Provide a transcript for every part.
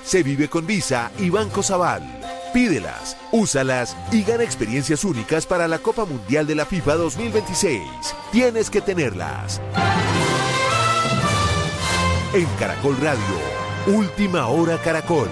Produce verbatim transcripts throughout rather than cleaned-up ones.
se vive con Visa y Banco Sabal. Pídelas, úsalas y gana experiencias únicas para la Copa Mundial de la FIFA dos mil veintiséis. Tienes que tenerlas. En Caracol Radio, Última Hora Caracol.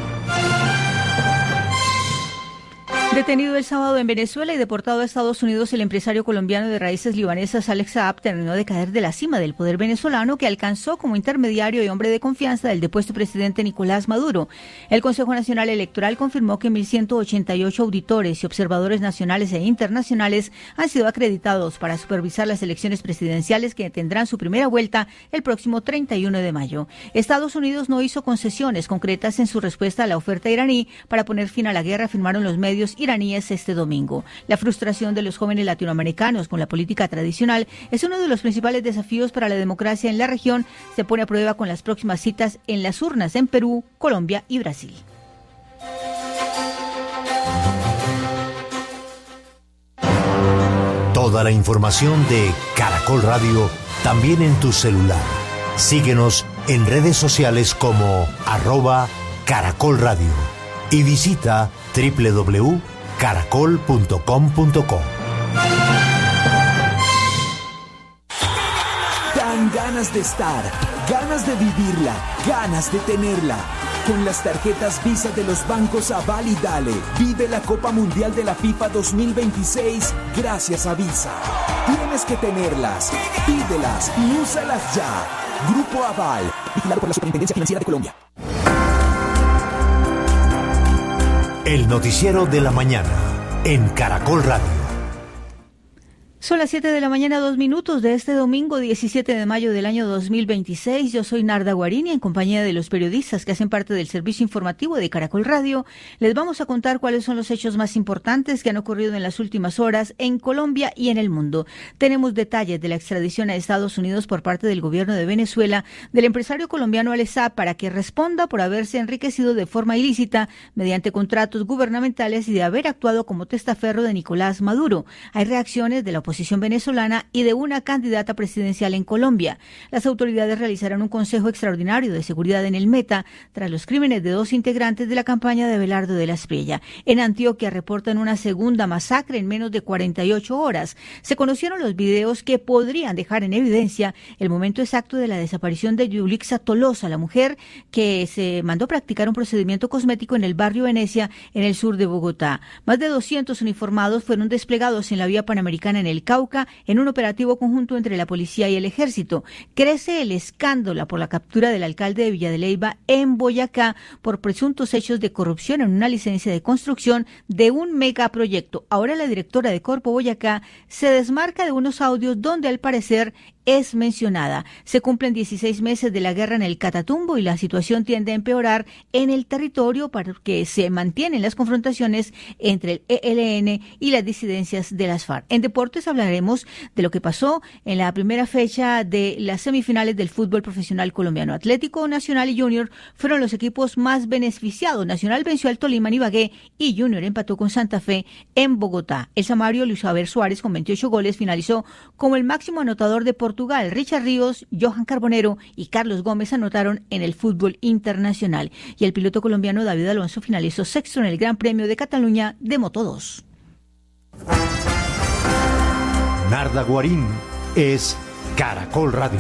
Detenido el sábado en Venezuela y deportado a Estados Unidos, el empresario colombiano de raíces libanesas Alex Saab terminó de caer de la cima del poder venezolano que alcanzó como intermediario y hombre de confianza del depuesto presidente Nicolás Maduro. El Consejo Nacional Electoral confirmó que mil ciento ochenta y ocho auditores y observadores nacionales e internacionales han sido acreditados para supervisar las elecciones presidenciales que tendrán su primera vuelta el próximo treinta y uno de mayo. Estados Unidos no hizo concesiones concretas en su respuesta a la oferta iraní para poner fin a la guerra, afirmaron los medios iraníes este domingo. La frustración de los jóvenes latinoamericanos con la política tradicional es uno de los principales desafíos para la democracia en la región. Se pone a prueba con las próximas citas en las urnas en Perú, Colombia y Brasil. Toda la información de Caracol Radio también en tu celular. Síguenos en redes sociales como arroba Caracol Radio y visita doble u doble u doble u punto caracol punto com punto co. Dan ganas de estar, ganas de vivirla, ganas de tenerla. Con las tarjetas Visa de los bancos Aval y Dale, vive la Copa Mundial de la FIFA dos mil veintiséis gracias a Visa. Tienes que tenerlas, pídelas y úsalas ya. Grupo Aval, vigilado por la Superintendencia Financiera de Colombia. El noticiero de la mañana en Caracol Radio. Son las siete de la mañana, dos minutos de este domingo diecisiete de mayo del año dos mil veintiséis. Yo soy Narda Guarini, en compañía de los periodistas que hacen parte del servicio informativo de Caracol Radio. Les vamos a contar cuáles son los hechos más importantes que han ocurrido en las últimas horas en Colombia y en el mundo. Tenemos detalles de la extradición a Estados Unidos por parte del gobierno de Venezuela del empresario colombiano Alex Saab para que responda por haberse enriquecido de forma ilícita mediante contratos gubernamentales y de haber actuado como testaferro de Nicolás Maduro. Hay reacciones de la oposición oposición venezolana y de una candidata presidencial en Colombia. Las autoridades realizarán un consejo extraordinario de seguridad en el Meta tras los crímenes de dos integrantes de la campaña de Abelardo de la Espriella. En Antioquia reportan una segunda masacre en menos de cuarenta y ocho horas. Se conocieron los videos que podrían dejar en evidencia el momento exacto de la desaparición de Yulixa Tolosa, la mujer que se mandó practicar un procedimiento cosmético en el barrio Venecia, en el sur de Bogotá. Más de doscientos uniformados fueron desplegados en la vía panamericana en el Cauca en un operativo conjunto entre la policía y el ejército. Crece el escándalo por la captura del alcalde de Villa de Leyva en Boyacá por presuntos hechos de corrupción en una licencia de construcción de un megaproyecto. Ahora la directora de Corpo Boyacá se desmarca de unos audios donde al parecer es mencionada. Se cumplen dieciséis meses de la guerra en el Catatumbo y la situación tiende a empeorar en el territorio porque se mantienen las confrontaciones entre el E L N y las disidencias de las FARC. En deportes hablaremos de lo que pasó en la primera fecha de las semifinales del fútbol profesional colombiano. Atlético Nacional y Junior fueron los equipos más beneficiados. Nacional venció al Tolima en Ibagué y Junior empató con Santa Fe en Bogotá. El samario Luis Javier Suárez, con veintiocho goles, finalizó como el máximo anotador de Portugal. Richard Ríos, Johan Carbonero y Carlos Gómez anotaron en el fútbol internacional. Y el piloto colombiano David Alonso finalizó sexto en el Gran Premio de Cataluña de Moto dos. Narda Guarín es Caracol Radio.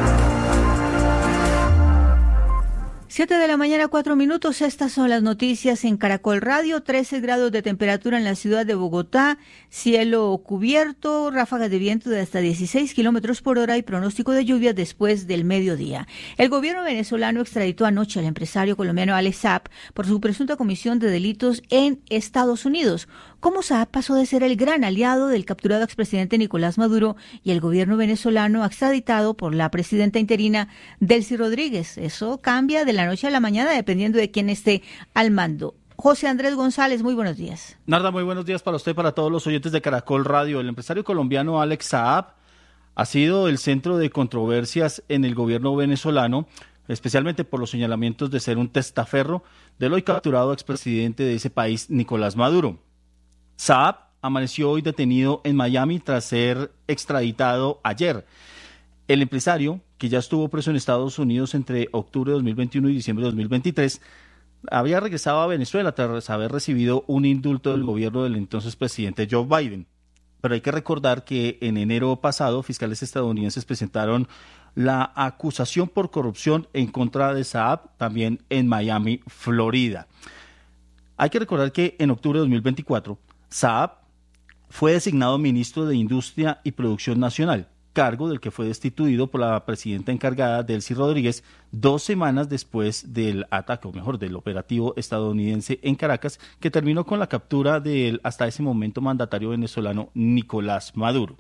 Siete de la mañana, cuatro minutos. Estas son las noticias en Caracol Radio. trece grados de temperatura en la ciudad de Bogotá, cielo cubierto, ráfagas de viento de hasta dieciséis kilómetros por hora y pronóstico de lluvia después del mediodía. El gobierno venezolano extraditó anoche al empresario colombiano Alex Saab por su presunta comisión de delitos en Estados Unidos. ¿Cómo Saab pasó de ser el gran aliado del capturado expresidente Nicolás Maduro y el gobierno venezolano extraditado por la presidenta interina Delcy Rodríguez? Eso cambia de la noche a la mañana dependiendo de quién esté al mando. José Andrés González, muy buenos días. Narda, muy buenos días para usted y para todos los oyentes de Caracol Radio. El empresario colombiano Alex Saab ha sido el centro de controversias en el gobierno venezolano, especialmente por los señalamientos de ser un testaferro del hoy capturado expresidente de ese país, Nicolás Maduro. Saab amaneció hoy detenido en Miami tras ser extraditado ayer. El empresario, que ya estuvo preso en Estados Unidos entre octubre de dos mil veintiuno y diciembre de dos mil veintitrés, había regresado a Venezuela tras haber recibido un indulto del gobierno del entonces presidente Joe Biden. Pero hay que recordar que en enero pasado fiscales estadounidenses presentaron la acusación por corrupción en contra de Saab, también en Miami, Florida. Hay que recordar que en octubre de dos mil veinticuatro, Saab fue designado ministro de Industria y Producción Nacional, cargo del que fue destituido por la presidenta encargada, Delcy Rodríguez, dos semanas después del ataque, o mejor, del operativo estadounidense en Caracas, que terminó con la captura del hasta ese momento mandatario venezolano Nicolás Maduro.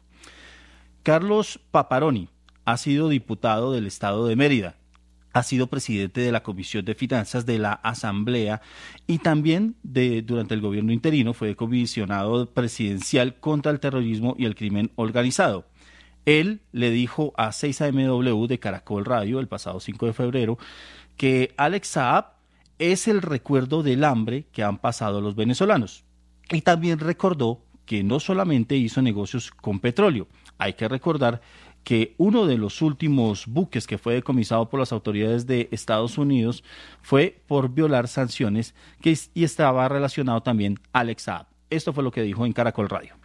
Carlos Paparoni ha sido diputado del estado de Mérida, ha sido presidente de la Comisión de Finanzas de la Asamblea y también de, durante el gobierno interino fue comisionado presidencial contra el terrorismo y el crimen organizado. Él le dijo a seis A M W de Caracol Radio el pasado cinco de febrero que Alex Saab es el recuerdo del hambre que han pasado los venezolanos. Y también recordó que no solamente hizo negocios con petróleo. Hay que recordar que uno de los últimos buques que fue decomisado por las autoridades de Estados Unidos fue por violar sanciones que, y estaba relacionado también a Alex Saab. Esto fue lo que dijo en Caracol Radio.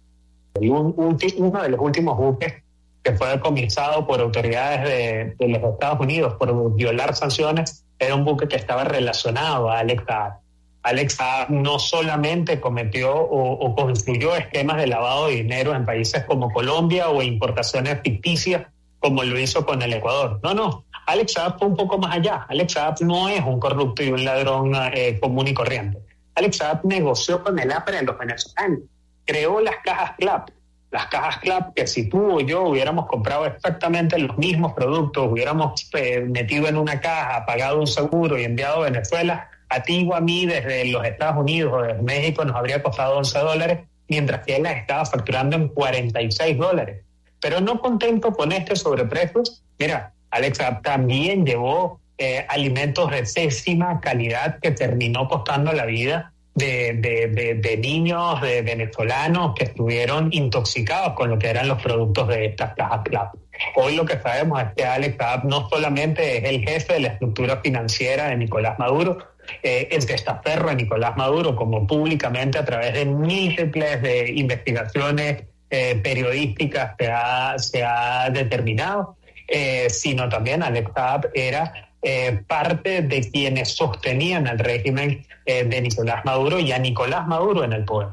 Un, un, uno de los últimos buques que fue decomisado por autoridades de, de los Estados Unidos por violar sanciones era un buque que estaba relacionado a Alex Saab. Alex Saab no solamente cometió o, o construyó esquemas de lavado de dinero en países como Colombia o importaciones ficticias como lo hizo con el Ecuador. No, no. Alex Saab fue un poco más allá. Alex Saab no es un corrupto y un ladrón eh, común y corriente. Alex Saab negoció con el APRA de los venezolanos. Creó las cajas CLAP. Las cajas CLAP que si tú o yo hubiéramos comprado exactamente los mismos productos, hubiéramos eh, metido en una caja, pagado un seguro y enviado a Venezuela, a ti o a mí desde los Estados Unidos o desde México nos habría costado once dólares, mientras que él las estaba facturando en cuarenta y seis dólares. Pero no contento con este sobreprecio, mira, Alex Saab también llevó eh, alimentos de pésima calidad que terminó costando la vida de, de, de, de niños, de venezolanos que estuvieron intoxicados con lo que eran los productos de estas cajas CLAP. Hoy lo que sabemos es que Alex Saab no solamente es el jefe de la estructura financiera de Nicolás Maduro, eh, el testaferro de Nicolás Maduro, como públicamente a través de múltiples de investigaciones eh, periodísticas se ha, se ha determinado, eh, sino también Alex Saab era eh, parte de quienes sostenían el régimen eh, de Nicolás Maduro y a Nicolás Maduro en el poder.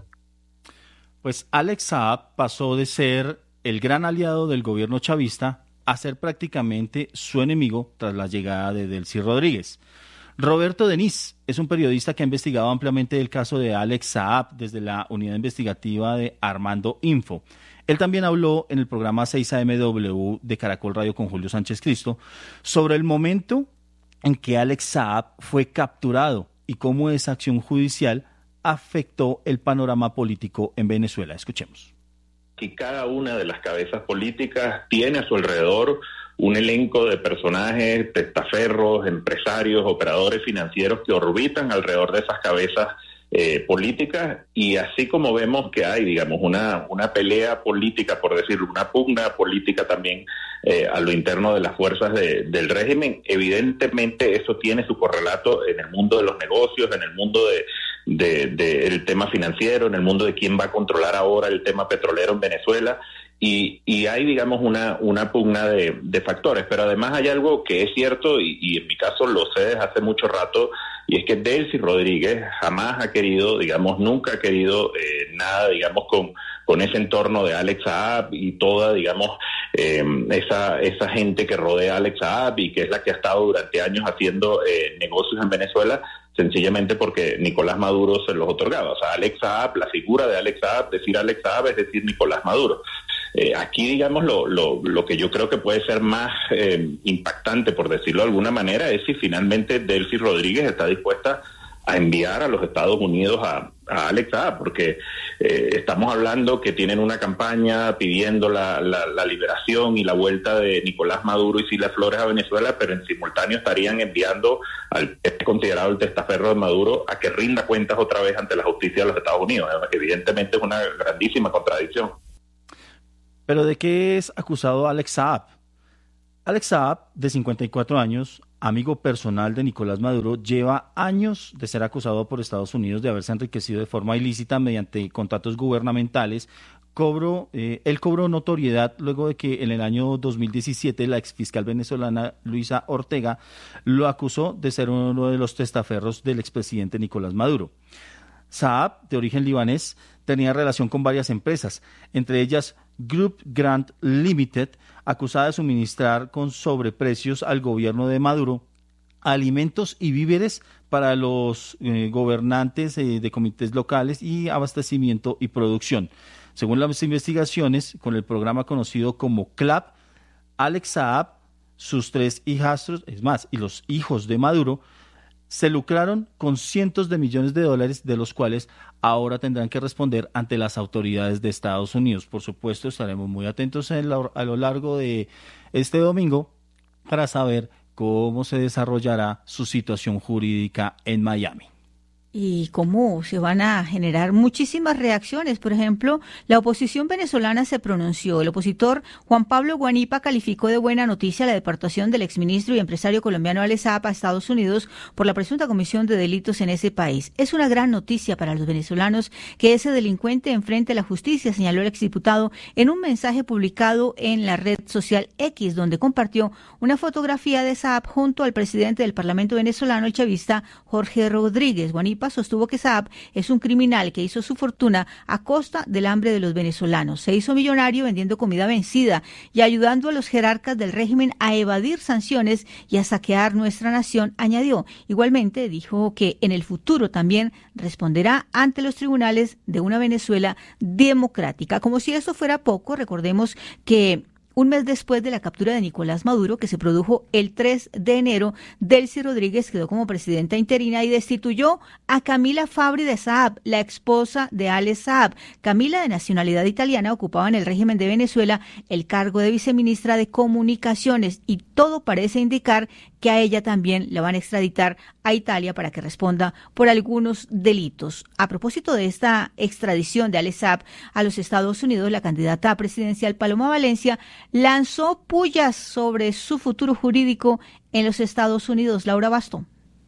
Pues Alex Saab pasó de ser el gran aliado del gobierno chavista a ser prácticamente su enemigo tras la llegada de Delcy Rodríguez. Roberto Denis es un periodista que ha investigado ampliamente el caso de Alex Saab desde la unidad investigativa de Armando Info. Él también habló en el programa seis A M W de Caracol Radio con Julio Sánchez Cristo sobre el momento en que Alex Saab fue capturado y cómo esa acción judicial afectó el panorama político en Venezuela. Escuchemos. Y cada una de las cabezas políticas tiene a su alrededor un elenco de personajes, testaferros, empresarios, operadores financieros que orbitan alrededor de esas cabezas eh, políticas, y así como vemos que hay, digamos, una, una pelea política, por decirlo, una pugna política también eh, a lo interno de las fuerzas de, del régimen, evidentemente eso tiene su correlato en el mundo de los negocios, en el mundo de De, de el tema financiero, en el mundo de quién va a controlar ahora el tema petrolero en Venezuela, y, y hay, digamos, una, una pugna de, de factores. Pero además hay algo que es cierto, y, y en mi caso lo sé desde hace mucho rato, y es que Delcy Rodríguez jamás ha querido, digamos, nunca ha querido eh, nada, digamos, con, con ese entorno de Alex Saab y toda, digamos, eh, esa, esa gente que rodea a Alex Saab y que es la que ha estado durante años haciendo eh, negocios en Venezuela, sencillamente porque Nicolás Maduro se los otorgaba. O sea, Alex Saab, la figura de Alex Saab, decir Alex Saab es decir Nicolás Maduro. Eh, aquí, digamos, lo, lo, lo que yo creo que puede ser más eh, impactante, por decirlo de alguna manera, es si finalmente Delcy Rodríguez está dispuesta a enviar a los Estados Unidos a, a Alex Saab, porque eh, estamos hablando que tienen una campaña pidiendo la, la, la liberación y la vuelta de Nicolás Maduro y Cilia Flores a Venezuela, pero en simultáneo estarían enviando al que es considerado el testaferro de Maduro a que rinda cuentas otra vez ante la justicia de los Estados Unidos. Evidentemente es una grandísima contradicción. ¿Pero de qué es acusado Alex Saab? Alex Saab, de cincuenta y cuatro años, amigo personal de Nicolás Maduro, lleva años de ser acusado por Estados Unidos de haberse enriquecido de forma ilícita mediante contratos gubernamentales. Cobró, eh, él cobró notoriedad luego de que en el año dos mil diecisiete la exfiscal venezolana Luisa Ortega lo acusó de ser uno de los testaferros del expresidente Nicolás Maduro. Saab, de origen libanés, tenía relación con varias empresas, entre ellas Group Grant Limited, acusada de suministrar con sobreprecios al gobierno de Maduro alimentos y víveres para los eh, gobernantes eh, de comités locales y abastecimiento y producción. Según las investigaciones, con el programa conocido como CLAP, Alex Saab, sus tres hijastros, es más, y los hijos de Maduro, se lucraron con cientos de millones de dólares, de los cuales ahora tendrán que responder ante las autoridades de Estados Unidos. Por supuesto, estaremos muy atentos en la, a lo largo de este domingo para saber cómo se desarrollará su situación jurídica en Miami. Y cómo se van a generar muchísimas reacciones. Por ejemplo, la oposición venezolana se pronunció. El opositor Juan Pablo Guanipa calificó de buena noticia la deportación del exministro y empresario colombiano Alex Saab a Estados Unidos por la presunta comisión de delitos en ese país. Es una gran noticia para los venezolanos que ese delincuente enfrente a la justicia, señaló el exdiputado en un mensaje publicado en la red social X, donde compartió una fotografía de Saab junto al presidente del Parlamento venezolano, el chavista Jorge Rodríguez. Guanipa sostuvo que Saab es un criminal que hizo su fortuna a costa del hambre de los venezolanos. Se hizo millonario vendiendo comida vencida y ayudando a los jerarcas del régimen a evadir sanciones y a saquear nuestra nación, añadió. Igualmente dijo que en el futuro también responderá ante los tribunales de una Venezuela democrática. Como si esto fuera poco, recordemos que un mes después de la captura de Nicolás Maduro, que se produjo el tres de enero, Delcy Rodríguez quedó como presidenta interina y destituyó a Camila Fabri de Saab, la esposa de Alex Saab. Camila, de nacionalidad italiana, ocupaba en el régimen de Venezuela el cargo de viceministra de Comunicaciones y todo parece indicar que a ella también la van a extraditar a Italia para que responda por algunos delitos. A propósito de esta extradición de Alex Saab a los Estados Unidos, la candidata presidencial Paloma Valencia lanzó pullas sobre su futuro jurídico en los Estados Unidos. Laura Bastón.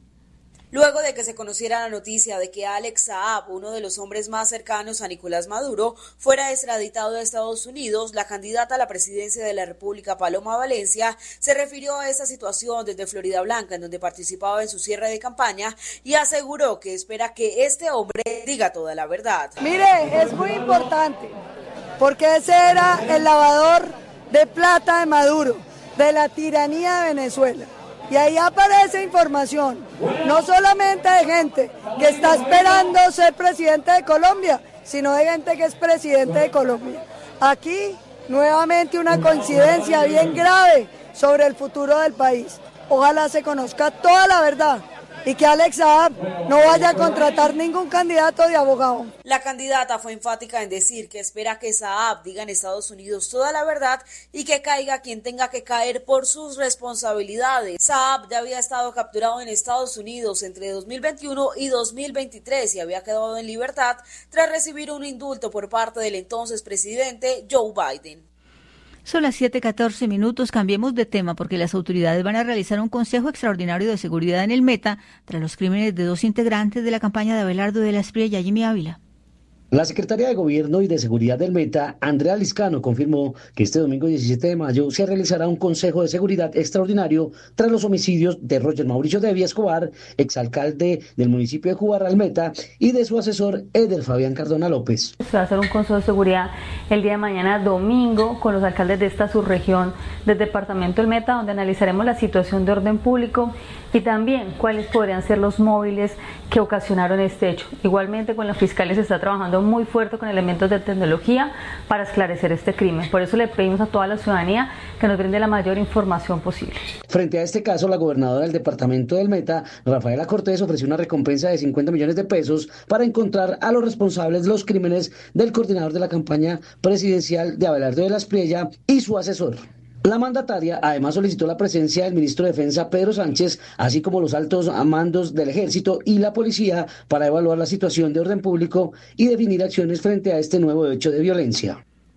Luego de que se conociera la noticia de que Alex Saab, uno de los hombres más cercanos a Nicolás Maduro, fuera extraditado a Estados Unidos, la candidata a la presidencia de la República, Paloma Valencia, se refirió a esta situación desde Florida Blanca, en donde participaba en su cierre de campaña, y aseguró que espera que este hombre diga toda la verdad. Mire, es muy importante, porque ese era el lavador de plata de Maduro, de la tiranía de Venezuela. Y ahí aparece información, no solamente de gente que está esperando ser presidente de Colombia, sino de gente que es presidente de Colombia. Aquí, nuevamente, una coincidencia bien grave sobre el futuro del país. Ojalá se conozca toda la verdad y que Alex Saab no vaya a contratar ningún candidato de abogado. La candidata fue enfática en decir que espera que Saab diga en Estados Unidos toda la verdad y que caiga quien tenga que caer por sus responsabilidades. Saab ya había estado capturado en Estados Unidos entre dos mil veintiuno y dos mil veintitrés y había quedado en libertad tras recibir un indulto por parte del entonces presidente Joe Biden. Son las siete catorce minutos, cambiemos de tema porque las autoridades van a realizar un consejo extraordinario de seguridad en el Meta tras los crímenes de dos integrantes de la campaña de Abelardo de la Espriella y Jimmy Ávila. La secretaria de Gobierno y de Seguridad del Meta, Andrea Liscano, confirmó que este domingo diecisiete de mayo se realizará un consejo de seguridad extraordinario tras los homicidios de Roger Mauricio Devia Escobar, exalcalde del municipio de Jubarral Meta, y de su asesor Eder Fabián Cardona López. Se va a hacer un consejo de seguridad el día de mañana, domingo, con los alcaldes de esta subregión del departamento del Meta, donde analizaremos la situación de orden público y también cuáles podrían ser los móviles que ocasionaron este hecho. Igualmente, con los fiscales se está trabajando muy fuerte con elementos de tecnología para esclarecer este crimen. Por eso le pedimos a toda la ciudadanía que nos brinde la mayor información posible. Frente a este caso, la gobernadora del departamento del Meta, Rafaela Cortés, ofreció una recompensa de cincuenta millones de pesos para encontrar a los responsables de los crímenes del coordinador de la campaña presidencial de Abelardo de la Espriella y su asesor. La mandataria además solicitó la presencia del ministro de Defensa, Pedro Sánchez, así como los altos mandos del Ejército y la Policía para evaluar la situación de orden público y definir acciones frente a este nuevo hecho de violencia.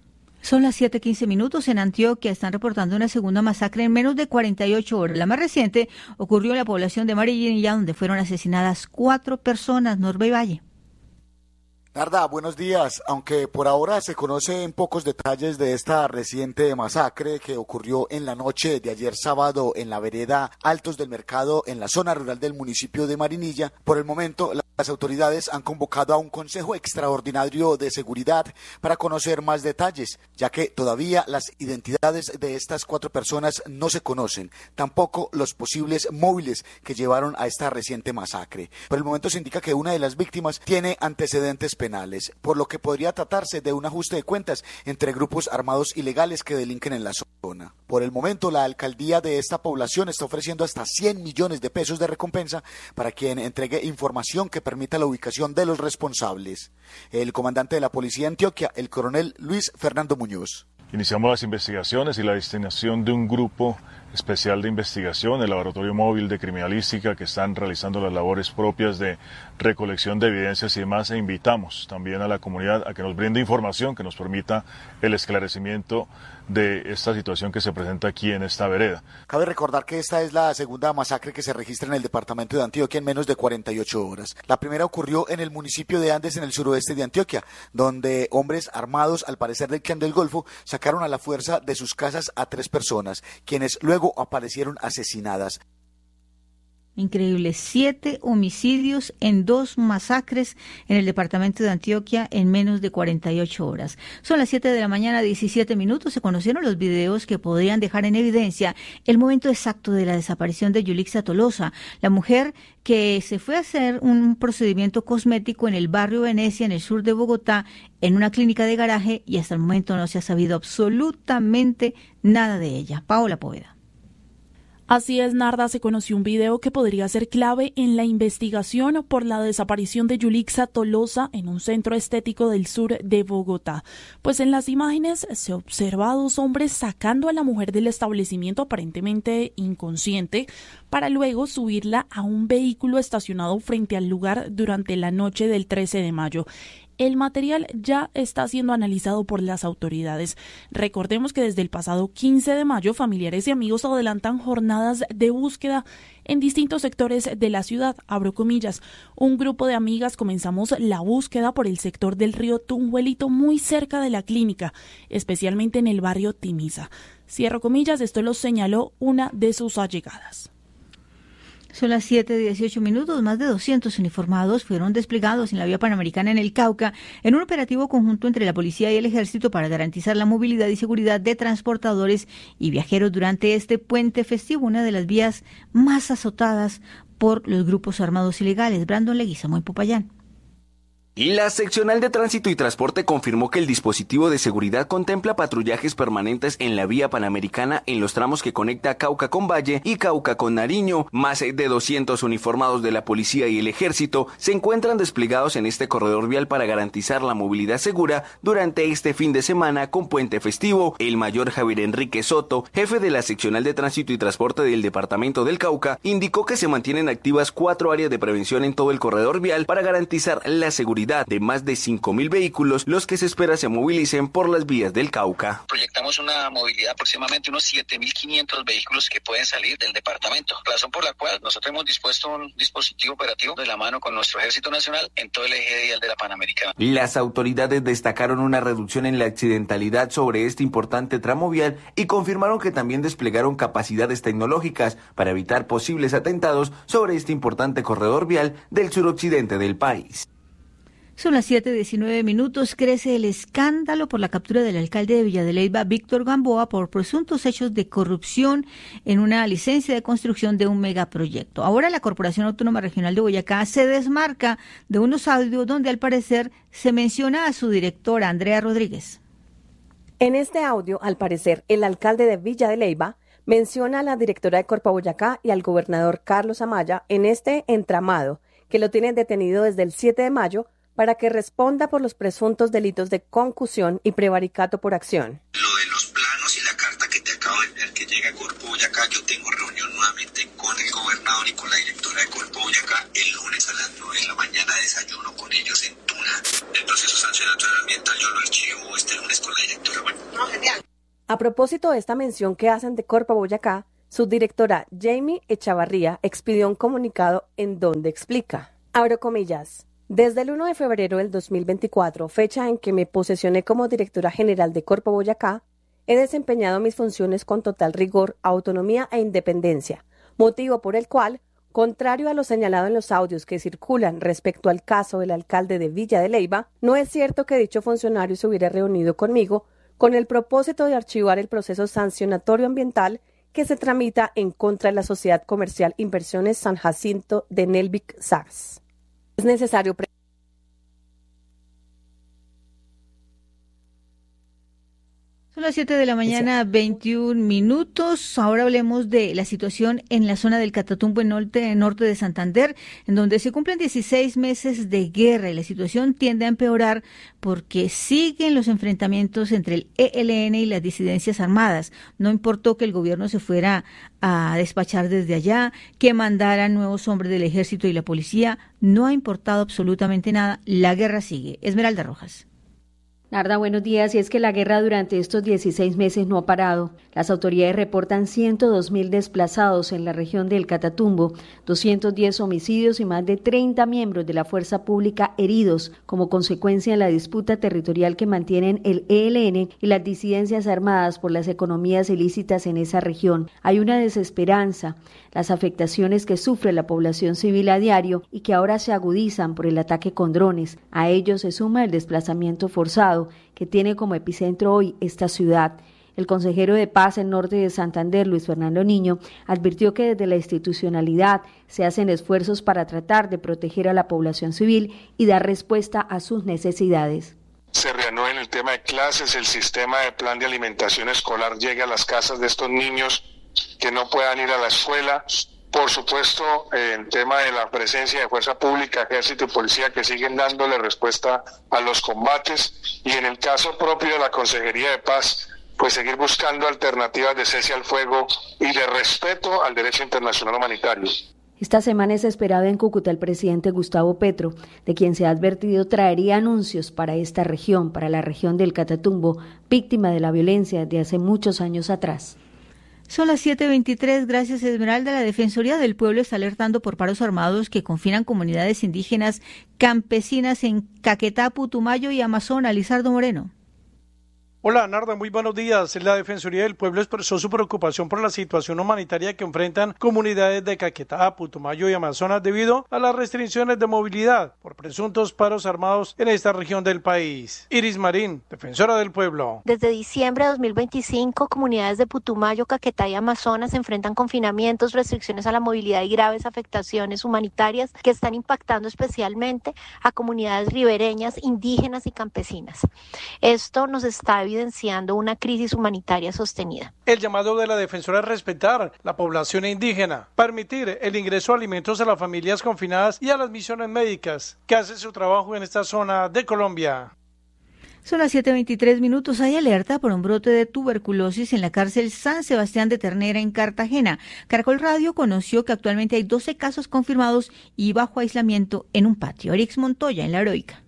Son las siete quince minutos. En Antioquia están reportando una segunda masacre en menos de cuarenta y ocho horas. La más reciente ocurrió en la población de Marinilla, donde fueron asesinadas cuatro personas. Norbe Valle. Narda, buenos días. Aunque por ahora se conocen pocos detalles de esta reciente masacre que ocurrió en la noche de ayer sábado en la vereda Altos del Mercado, en la zona rural del municipio de Marinilla, por el momento las autoridades han convocado a un consejo extraordinario de seguridad para conocer más detalles, ya que todavía las identidades de estas cuatro personas no se conocen, tampoco los posibles móviles que llevaron a esta reciente masacre. Por el momento se indica que una de las víctimas tiene antecedentes penales. penales, por lo que podría tratarse de un ajuste de cuentas entre grupos armados ilegales que delinquen en la zona. Por el momento, la alcaldía de esta población está ofreciendo hasta cien millones de pesos de recompensa para quien entregue información que permita la ubicación de los responsables. El comandante de la Policía de Antioquia, el coronel Luis Fernando Muñoz. Iniciamos las investigaciones y la destinación de un grupo especial de investigación, el Laboratorio Móvil de Criminalística, que están realizando las labores propias de recolección de evidencias y demás, e invitamos también a la comunidad a que nos brinde información que nos permita el esclarecimiento de esta situación que se presenta aquí en esta vereda. Cabe recordar que esta es la segunda masacre que se registra en el departamento de Antioquia en menos de cuarenta y ocho horas. La primera ocurrió en el municipio de Andes, en el suroeste de Antioquia, donde hombres armados, al parecer del Clan del Golfo, sacaron a la fuerza de sus casas a tres personas, quienes luego aparecieron asesinadas. Increíble, siete homicidios en dos masacres en el departamento de Antioquia en menos de cuarenta y ocho horas. Son las siete de la mañana, diecisiete minutos. Se conocieron los videos que podrían dejar en evidencia el momento exacto de la desaparición de Yulixa Tolosa, la mujer que se fue a hacer un procedimiento cosmético en el barrio Venecia, en el sur de Bogotá, en una clínica de garaje, y hasta el momento no se ha sabido absolutamente nada de ella. Paola Poveda. Así es, Narda, se conoció un video que podría ser clave en la investigación por la desaparición de Yulixa Tolosa en un centro estético del sur de Bogotá. Pues en las imágenes se observa a dos hombres sacando a la mujer del establecimiento aparentemente inconsciente para luego subirla a un vehículo estacionado frente al lugar durante la noche del trece de mayo. El material ya está siendo analizado por las autoridades. Recordemos que desde el pasado quince de mayo, familiares y amigos adelantan jornadas de búsqueda en distintos sectores de la ciudad. Abro comillas, un grupo de amigas comenzamos la búsqueda por el sector del río Tunjuelito, muy cerca de la clínica, especialmente en el barrio Timisa. Cierro comillas, esto lo señaló una de sus allegadas. Son las siete dieciocho minutos. Más de doscientos uniformados fueron desplegados en la vía panamericana en el Cauca en un operativo conjunto entre la policía y el ejército para garantizar la movilidad y seguridad de transportadores y viajeros durante este puente festivo, una de las vías más azotadas por los grupos armados ilegales. Brandon Leguizamo en Popayán. La seccional de Tránsito y Transporte confirmó que el dispositivo de seguridad contempla patrullajes permanentes en la vía panamericana en los tramos que conecta Cauca con Valle y Cauca con Nariño. Más de doscientos uniformados de la policía y el ejército se encuentran desplegados en este corredor vial para garantizar la movilidad segura durante este fin de semana con puente festivo. El mayor Javier Enrique Soto, jefe de la seccional de Tránsito y Transporte del departamento del Cauca, indicó que se mantienen activas cuatro áreas de prevención en todo el corredor vial para garantizar la seguridad de más de cinco mil vehículos, los que se espera se movilicen por las vías del Cauca. Proyectamos una movilidad de aproximadamente unos siete mil quinientos vehículos que pueden salir del departamento, razón por la cual nosotros hemos dispuesto un dispositivo operativo de la mano con nuestro Ejército Nacional en todo el eje vial de la Panamericana. Las autoridades destacaron una reducción en la accidentalidad sobre este importante tramo vial y confirmaron que también desplegaron capacidades tecnológicas para evitar posibles atentados sobre este importante corredor vial del suroccidente del país. Son las siete diecinueve minutos. Crece el escándalo por la captura del alcalde de Villa de Leyva, Víctor Gamboa, por presuntos hechos de corrupción en una licencia de construcción de un megaproyecto. Ahora la Corporación Autónoma Regional de Boyacá se desmarca de unos audios donde al parecer se menciona a su directora, Andrea Rodríguez. En este audio, al parecer, el alcalde de Villa de Leyva menciona a la directora de Corpo Boyacá y al gobernador Carlos Amaya en este entramado, que lo tienen detenido desde el siete de mayo, para que responda por los presuntos delitos de concusión y prevaricato por acción. Lo de los planos y la carta que te acabo de enviar que llega a Corpo Boyacá, yo tengo reunión nuevamente con el gobernador y con la directora de Corpo Boyacá el lunes a las nueve de la mañana, desayuno con ellos en Tuna. El proceso sancionatorio ambiental yo lo archivo este lunes con la directora. Bueno. No, A propósito de esta mención que hacen de Corpo Boyacá, su directora Jamie Echavarría expidió un comunicado en donde explica, abro comillas, desde el primero de febrero del dos mil veinticuatro, fecha en que me posesioné como directora general de Corpo Boyacá, he desempeñado mis funciones con total rigor, autonomía e independencia, motivo por el cual, contrario a lo señalado en los audios que circulan respecto al caso del alcalde de Villa de Leyva, no es cierto que dicho funcionario se hubiera reunido conmigo con el propósito de archivar el proceso sancionatorio ambiental que se tramita en contra de la Sociedad Comercial Inversiones San Jacinto de Nelvic Sars. Es necesario pre- Son las siete de la mañana, veintiún minutos. Ahora hablemos de la situación en la zona del Catatumbo, en norte, norte de Santander, en donde se cumplen dieciséis meses de guerra y la situación tiende a empeorar porque siguen los enfrentamientos entre el E L N y las disidencias armadas. No importó que el gobierno se fuera a despachar desde allá, que mandaran nuevos hombres del ejército y la policía, no ha importado absolutamente nada. La guerra sigue. Esmeralda Rojas. Narda, buenos días. Y es que la guerra durante estos dieciséis meses no ha parado. Las autoridades reportan ciento dos mil desplazados en la región del Catatumbo, doscientos diez homicidios y más de treinta miembros de la fuerza pública heridos como consecuencia de la disputa territorial que mantienen el E L N y las disidencias armadas por las economías ilícitas en esa región. Hay una desesperanza, las afectaciones que sufre la población civil a diario y que ahora se agudizan por el ataque con drones. A ello se suma el desplazamiento forzado que tiene como epicentro hoy esta ciudad. El consejero de Paz en norte de Santander, Luis Fernando Niño, advirtió que desde la institucionalidad se hacen esfuerzos para tratar de proteger a la población civil y dar respuesta a sus necesidades. Se reanuda en el tema de clases, el sistema de plan de alimentación escolar llegue a las casas de estos niños que no puedan ir a la escuela. Por supuesto, en eh, tema de la presencia de fuerza pública, ejército y policía que siguen dándole respuesta a los combates, y en el caso propio de la Consejería de Paz, pues seguir buscando alternativas de cese al fuego y de respeto al derecho internacional humanitario. Esta semana es esperado en Cúcuta el presidente Gustavo Petro, de quien se ha advertido traería anuncios para esta región, para la región del Catatumbo, víctima de la violencia desde hace muchos años atrás. Son las siete veintitrés, gracias Esmeralda. La Defensoría del Pueblo está alertando por paros armados que confinan comunidades indígenas campesinas en Caquetá, Putumayo y Amazonas. Lizardo Moreno. Hola Narda, muy buenos días. La Defensoría del Pueblo expresó su preocupación por la situación humanitaria que enfrentan comunidades de Caquetá, Putumayo y Amazonas debido a las restricciones de movilidad por presuntos paros armados en esta región del país. Iris Marín, Defensora del Pueblo. Desde diciembre de dos mil veinticinco, comunidades de Putumayo, Caquetá y Amazonas enfrentan confinamientos, restricciones a la movilidad y graves afectaciones humanitarias que están impactando especialmente a comunidades ribereñas, indígenas y campesinas. Esto nos está evidenciando una crisis humanitaria sostenida. El llamado de la defensora es respetar la población indígena, permitir el ingreso de alimentos a las familias confinadas y a las misiones médicas que hacen su trabajo en esta zona de Colombia. Son las siete veintitrés minutos. Hay alerta por un brote de tuberculosis en la cárcel San Sebastián de Ternera en Cartagena. Caracol Radio conoció que actualmente hay doce casos confirmados y bajo aislamiento en un patio. Erix Montoya en La Heroica.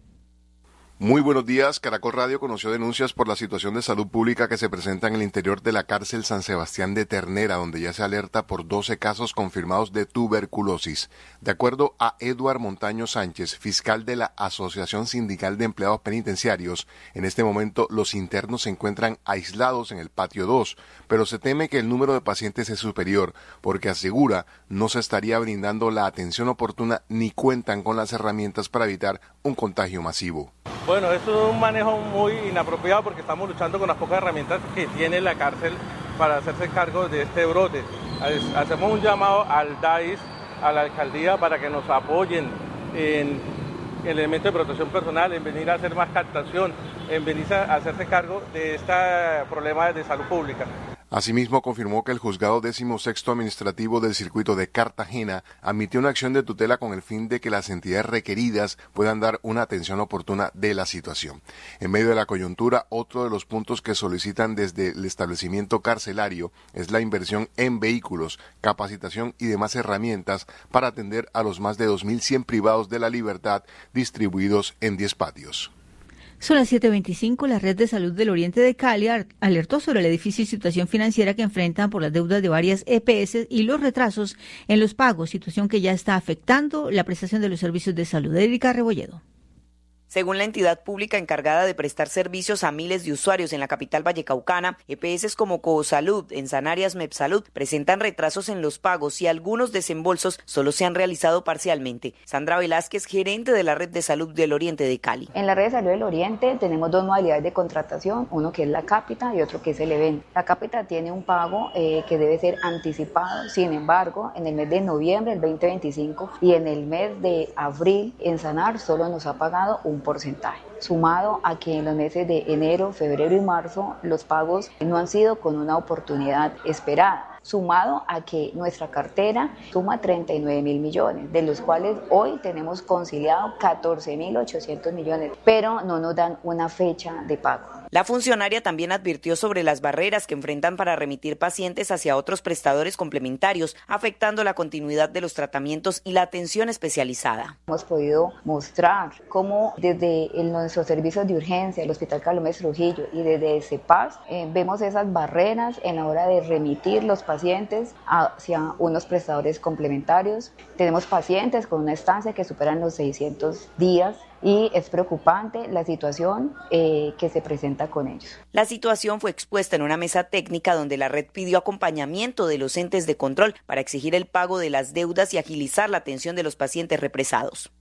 Muy buenos días. Caracol Radio conoció denuncias por la situación de salud pública que se presenta en el interior de la cárcel San Sebastián de Ternera, donde ya se alerta por doce casos confirmados de tuberculosis. De acuerdo a Eduard Montaño Sánchez, fiscal de la Asociación Sindical de Empleados Penitenciarios, en este momento los internos se encuentran aislados en el patio dos, pero se teme que el número de pacientes es superior, porque asegura no se estaría brindando la atención oportuna ni cuentan con las herramientas para evitar un contagio masivo. Bueno, esto es un manejo muy inapropiado porque estamos luchando con las pocas herramientas que tiene la cárcel para hacerse cargo de este brote. Hacemos un llamado al D A I S, a la alcaldía, para que nos apoyen en el elemento de protección personal, en venir a hacer más captación, en venir a hacerse cargo de este problema de salud pública. Asimismo, confirmó que el juzgado décimo sexto administrativo del circuito de Cartagena admitió una acción de tutela con el fin de que las entidades requeridas puedan dar una atención oportuna de la situación. En medio de la coyuntura, otro de los puntos que solicitan desde el establecimiento carcelario es la inversión en vehículos, capacitación y demás herramientas para atender a los más de dos mil cien privados de la libertad distribuidos en diez patios. Son las siete veinticinco. La Red de Salud del Oriente de Cali alertó sobre la difícil situación financiera que enfrentan por las deudas de varias E P S y los retrasos en los pagos, situación que ya está afectando la prestación de los servicios de salud. Erika Rebolledo. Según la entidad pública encargada de prestar servicios a miles de usuarios en la capital vallecaucana, E P S como Coosalud, Ensanarias, Mepsalud presentan retrasos en los pagos y algunos desembolsos solo se han realizado parcialmente. Sandra Velázquez, gerente de la Red de Salud del Oriente de Cali. En la Red de Salud del Oriente tenemos dos modalidades de contratación, uno que es la cápita y otro que es el evento. La cápita tiene un pago eh, que debe ser anticipado, sin embargo, en el mes de noviembre del veinte veinticinco y en el mes de abril, Ensanar solo nos ha pagado un porcentaje, sumado a que en los meses de enero, febrero y marzo los pagos no han sido con una oportunidad esperada, sumado a que nuestra cartera suma treinta y nueve mil millones, de los cuales hoy tenemos conciliado catorce mil ochocientos millones, pero no nos dan una fecha de pago. La funcionaria también advirtió sobre las barreras que enfrentan para remitir pacientes hacia otros prestadores complementarios, afectando la continuidad de los tratamientos y la atención especializada. Hemos podido mostrar cómo desde el, nuestros servicios de urgencia, el Hospital Carlos Trujillo y desde CEPAS, eh, vemos esas barreras en la hora de remitir los pacientes hacia unos prestadores complementarios. Tenemos pacientes con una estancia que superan los seiscientos días. Y es preocupante la situación eh, que se presenta con ellos. La situación fue expuesta en una mesa técnica donde la red pidió acompañamiento de los entes de control para exigir el pago de las deudas y agilizar la atención de los pacientes represados.